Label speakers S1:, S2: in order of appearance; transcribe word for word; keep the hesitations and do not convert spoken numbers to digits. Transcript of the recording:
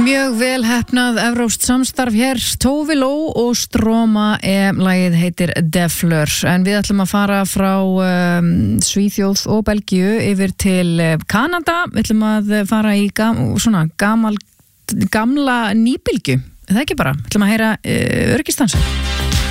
S1: Mjög vel heppnað evrópskt samstarf hér, Tove Lo og Stroma e, lagið heitir Deflur, en við ætlum að fara frá um, Svíþjóð og Belgíu yfir til Kanada. Við ætlum að fara í gam, svona gamal, gamla nýbylgju, er það ekki bara? Við ætlum að heyra uh, öryggistansa.